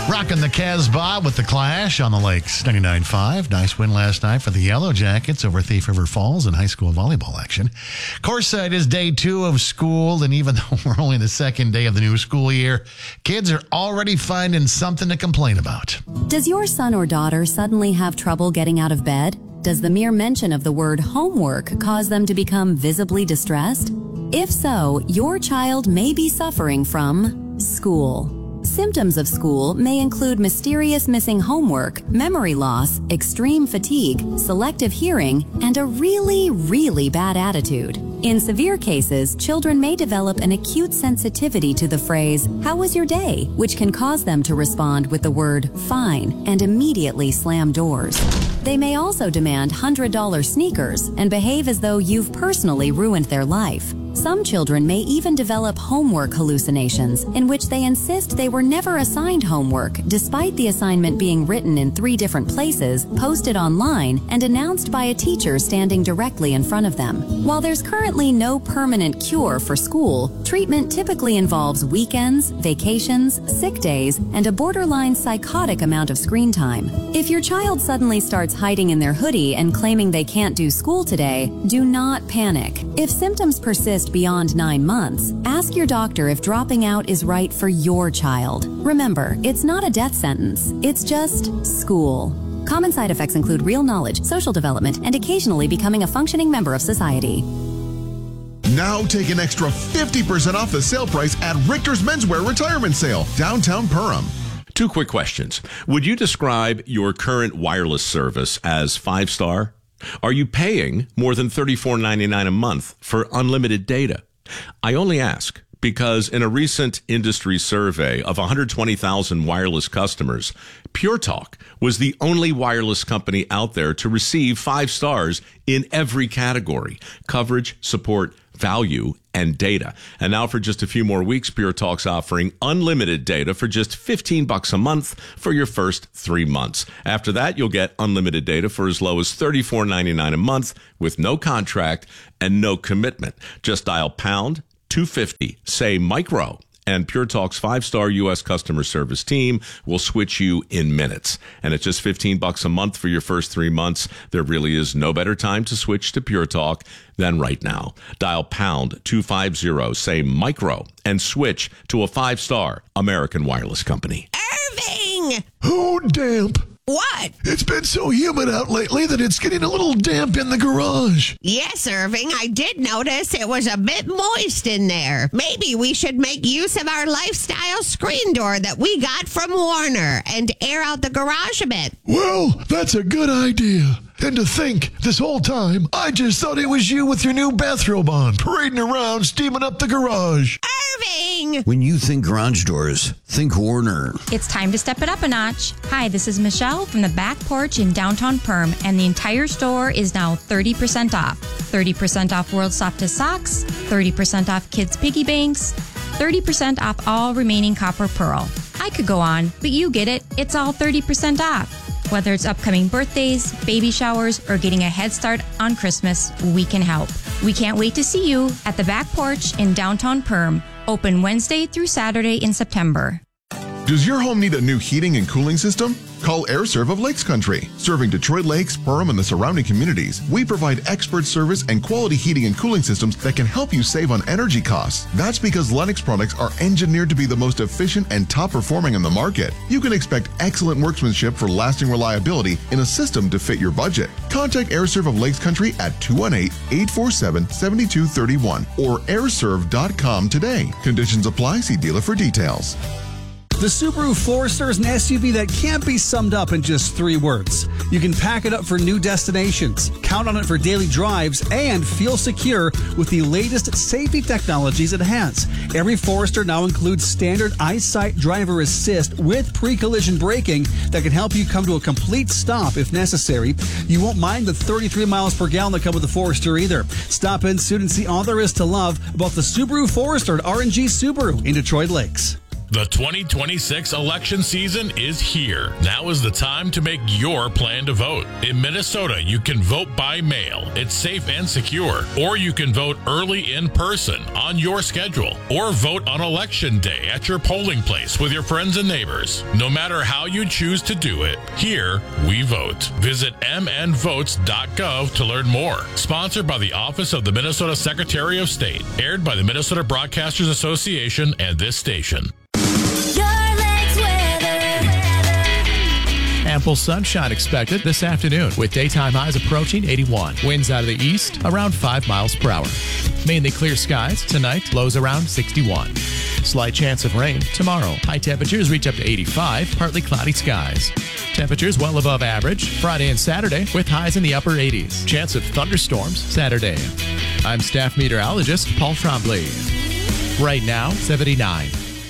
Rocking the Casbah with the Clash on the Lakes 99.5. Nice win last night for the Yellow Jackets over Thief River Falls in high school volleyball action. Of course, it is day 2 of school, and even though we're only the second day of the new school year, kids are already finding something to complain about. Does your son or daughter suddenly have trouble getting out of bed? Does the mere mention of the word homework cause them to become visibly distressed? If so, your child may be suffering from school. Symptoms of school may include mysterious missing homework, memory loss, extreme fatigue, selective hearing, and a really, really bad attitude. In severe cases, children may develop an acute sensitivity to the phrase, "How was your day?" which can cause them to respond with the word "fine" and immediately slam doors. They may also demand $100 sneakers and behave as though you've personally ruined their life. Some children may even develop homework hallucinations, in which they insist they were never assigned homework, despite the assignment being written in 3 different places, posted online, and announced by a teacher standing directly in front of them. While there's currently no permanent cure for school, treatment typically involves weekends, vacations, sick days, and a borderline psychotic amount of screen time. If your child suddenly starts hiding in their hoodie and claiming they can't do school today, do not panic. If symptoms persist beyond 9 months, ask your doctor if dropping out is right for your child. Remember, it's not a death sentence. It's just school. Common side effects include real knowledge, social development, and occasionally becoming a functioning member of society. Now take an extra 50% off the sale price at Richter's Menswear Retirement Sale, downtown Perham. 2 quick questions. Would you describe your current wireless service as 5-star? Are you paying more than $34.99 a month for unlimited data? I only ask because in a recent industry survey of 120,000 wireless customers, Pure Talk was the only wireless company out there to receive 5 stars in every category: coverage, support, value, and data. And now for just a few more weeks, Pure Talk's offering unlimited data for just $15 a month for your first 3 months. After that, you'll get unlimited data for as low as $34.99 a month with no contract and no commitment. Just dial pound 250, say micro, and Pure Talk's 5-star U.S. customer service team will switch you in minutes. And at just $15 a month for your first 3 months, there really is no better time to switch to Pure Talk than right now. Dial pound 250, say micro, and switch to a 5-star American wireless company. Irving! Oh, damp. What? It's been so humid out lately that it's getting a little damp in the garage. Yes, Irving, I did notice it was a bit moist in there. Maybe we should make use of our lifestyle screen door that we got from Warner and air out the garage a bit. Well, that's a good idea. And to think, this whole time, I just thought it was you with your new bathrobe on, parading around, steaming up the garage. Irving! When you think garage doors, think Warner. It's time to step it up a notch. Hi, this is Michelle from the Back Porch in downtown Perm, and the entire store is now 30% off. 30% off World's Softest Socks, 30% off Kids Piggy Banks, 30% off all remaining copper pearl. I could go on, but you get it. It's all 30% off. Whether it's upcoming birthdays, baby showers, or getting a head start on Christmas, we can help. We can't wait to see you at the Back Porch in downtown Perm, open Wednesday through Saturday in September. Does your home need a new heating and cooling system? Call AirServe of Lakes Country. Serving Detroit Lakes, Perham, and the surrounding communities, we provide expert service and quality heating and cooling systems that can help you save on energy costs. That's because Lennox products are engineered to be the most efficient and top performing in the market. You can expect excellent workmanship for lasting reliability in a system to fit your budget. Contact AirServe of Lakes Country at 218-847-7231 or airserve.com today. Conditions apply. See dealer for details. The Subaru Forester is an SUV that can't be summed up in just 3 words. You can pack it up for new destinations, count on it for daily drives, and feel secure with the latest safety technologies it has. Every Forester now includes standard EyeSight driver assist with pre-collision braking that can help you come to a complete stop if necessary. You won't mind the 33 miles per gallon that come with the Forester either. Stop in soon and see all there is to love about the Subaru Forester at R&G Subaru in Detroit Lakes. The 2026 election season is here. Now is the time to make your plan to vote. In Minnesota, you can vote by mail. It's safe and secure. Or you can vote early in person on your schedule. Or vote on Election Day at your polling place with your friends and neighbors. No matter how you choose to do it, here we vote. Visit mnvotes.gov to learn more. Sponsored by the Office of the Minnesota Secretary of State. Aired by the Minnesota Broadcasters Association and this station. Ample sunshine expected this afternoon with daytime highs approaching 81. Winds out of the east around 5 miles per hour. Mainly clear skies tonight, lows around 61. Slight chance of rain tomorrow. High temperatures reach up to 85, partly cloudy skies. Temperatures well above average Friday and Saturday with highs in the upper 80s. Chance of thunderstorms Saturday. I'm staff meteorologist Paul Trombley. Right now, 79.